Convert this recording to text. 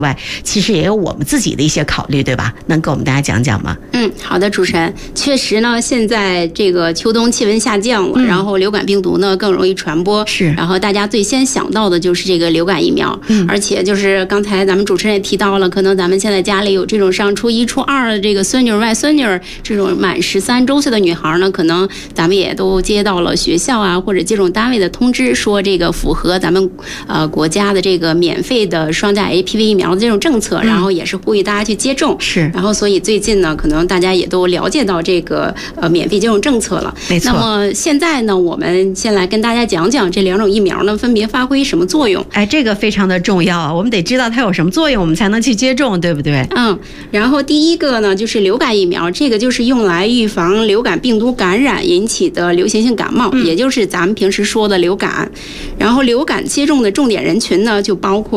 外，其实也有我们自己的一些考虑，对吧？能给我们大家讲讲吗？ 好的，主持人，确实呢，现在这个秋冬气温下降了，然后流感病毒呢更容易传播， 是， 然后大家最先想到的就是这个流感疫苗，而且就是刚才咱们主持人也提到了，可能咱们现在家里有这种上初一、初二的这个孙女、外孙女，这种满13周岁的女孩呢，可能咱们也都接到了学校啊或者接种单位的通知，说这个符合咱们国家的这个免费的双价 HPV 疫苗的这种政策，然后也是呼吁大家去接种。 是， 然后所以最近呢，可能大家也都了解到这个免费接种政策了。 没错。 那么现在呢，我们先来跟大家讲讲这2种疫苗呢分别发挥什么作用。 这个非常的重要啊，我们得知道它有什么作用，我们才能去接种，对不对？ 然后第一个呢就是流感疫苗，这个就是用来预防流感病毒感染引起的流行性感冒，也就是咱们平时说的流感。然后流感接种的重点人群呢就包括